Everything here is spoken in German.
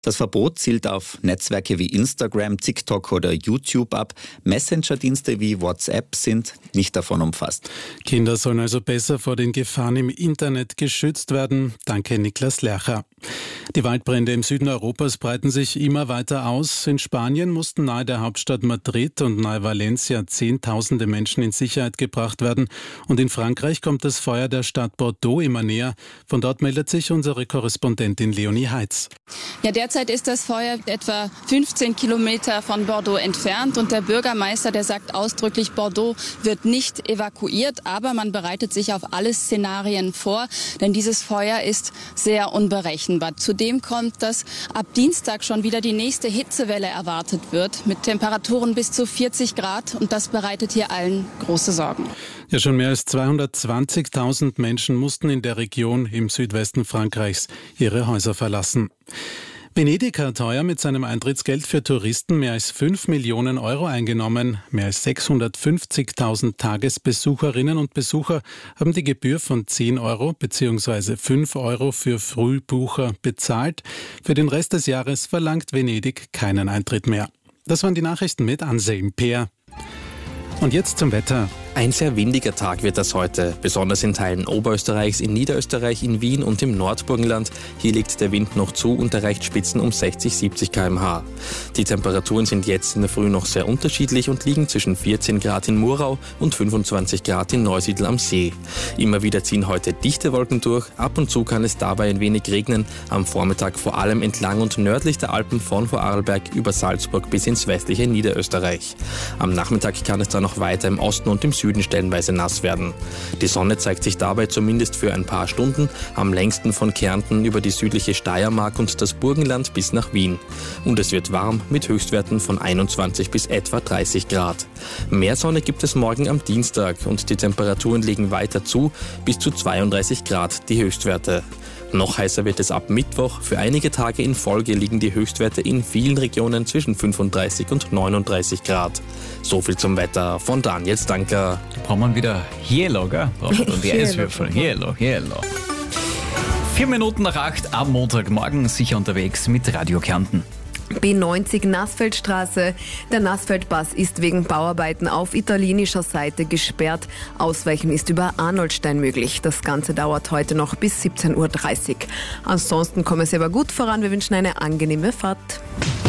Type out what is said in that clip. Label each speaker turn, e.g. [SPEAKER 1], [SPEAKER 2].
[SPEAKER 1] Das Verbot zielt auf Netzwerke wie Instagram, TikTok oder YouTube ab. Messenger-Dienste wie WhatsApp sind nicht davon umfasst.
[SPEAKER 2] Kinder sollen also besser vor den Gefahren im Internet geschützt werden. Danke, Niklas Lercher. Die Waldbrände im Süden Europas breiten sich immer weiter aus. In Spanien mussten nahe der Hauptstadt Madrid und nahe Valencia Zehntausende Menschen in Sicherheit gebracht werden. Und in Frankreich kommt das Feuer der Stadt Bordeaux immer näher. Von dort meldet sich unsere Korrespondentin Leonie Heitz.
[SPEAKER 3] Ja, derzeit ist das Feuer etwa 15 Kilometer von Bordeaux entfernt. Und der Bürgermeister, der sagt ausdrücklich, Bordeaux wird nicht evakuiert. Aber man bereitet sich auf alle Szenarien vor, denn dieses Feuer ist sehr unberechenbar. Zudem kommt, dass ab Dienstag schon wieder die nächste Hitzewelle erwartet wird, mit Temperaturen bis zu 40 Grad. Und das bereitet hier allen große Sorgen.
[SPEAKER 2] Ja, schon mehr als 220.000 Menschen mussten in der Region im Südwesten Frankreichs ihre Häuser verlassen. Venedig hat heuer mit seinem Eintrittsgeld für Touristen mehr als 5 Millionen Euro eingenommen. Mehr als 650.000 Tagesbesucherinnen und Besucher haben die Gebühr von 10 Euro bzw. 5 Euro für Frühbucher bezahlt. Für den Rest des Jahres verlangt Venedig keinen Eintritt mehr. Das waren die Nachrichten mit Anselm Peer. Und jetzt zum Wetter.
[SPEAKER 4] Ein sehr windiger Tag wird das heute, besonders in Teilen Oberösterreichs, in Niederösterreich, in Wien und im Nordburgenland. Hier liegt der Wind noch zu und erreicht Spitzen um 60-70 km/h. Die Temperaturen sind jetzt in der Früh noch sehr unterschiedlich und liegen zwischen 14 Grad in Murau und 25 Grad in Neusiedl am See. Immer wieder ziehen heute dichte Wolken durch, ab und zu kann es dabei ein wenig regnen, am Vormittag vor allem entlang und nördlich der Alpen von Vorarlberg über Salzburg bis ins westliche Niederösterreich. Am Nachmittag kann es dann noch weiter im Osten und im Süden stellenweise nass werden. Die Sonne zeigt sich dabei zumindest für ein paar Stunden, am längsten von Kärnten über die südliche Steiermark und das Burgenland bis nach Wien. Und es wird warm mit Höchstwerten von 21 bis etwa 30 Grad. Mehr Sonne gibt es morgen am Dienstag und die Temperaturen legen weiter zu, bis zu 32 Grad die Höchstwerte. Noch heißer wird es ab Mittwoch. Für einige Tage in Folge liegen die Höchstwerte in vielen Regionen zwischen 35 und 39 Grad. So viel zum Wetter von Daniel Stanker.
[SPEAKER 5] Da braucht man wieder Yellow, gell? Und die Eiswürfel. Yellow. 7:04 am Montagmorgen, sicher unterwegs mit Radio Kärnten.
[SPEAKER 6] B90 Nassfeldstraße. Der Nassfeldpass ist wegen Bauarbeiten auf italienischer Seite gesperrt. Ausweichen ist über Arnoldstein möglich. Das Ganze dauert heute noch bis 17:30 Uhr. Ansonsten kommen Sie aber gut voran. Wir wünschen eine angenehme Fahrt.